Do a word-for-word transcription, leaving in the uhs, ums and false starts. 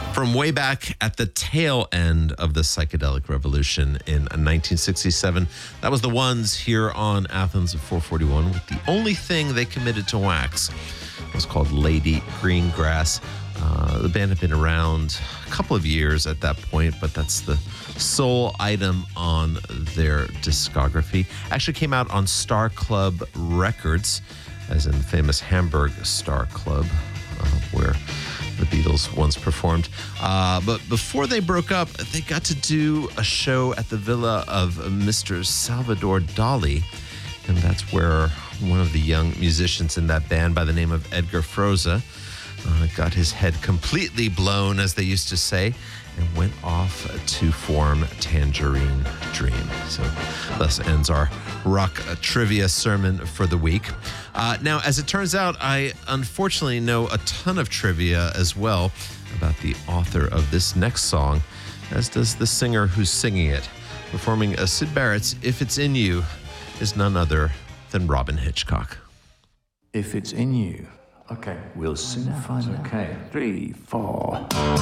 From way back at the tail end of the psychedelic revolution in nineteen sixty-seven, that was the Ones here on Athens at four forty-one with the only thing they committed to wax. It was called Lady Greengrass. Uh, the band had been around a couple of years at that point, but that's the sole item on their discography. Actually came out on Star Club Records, as in the famous Hamburg Star Club, uh, where the Beatles once performed. Uh, but before they broke up, they got to do a show at the villa of Mister Salvador Dali. And that's where one of the young musicians in that band by the name of Edgar Froese uh, got his head completely blown, as they used to say, and went off to form Tangerine Dream. So thus ends our rock trivia sermon for the week. Uh, now, as it turns out, I unfortunately know a ton of trivia as well about the author of this next song, as does the singer who's singing it. Performing uh, Syd Barrett's If It's In You is none other than Robyn Hitchcock. If it's in you. Okay, we'll soon find out. Okay, three, four.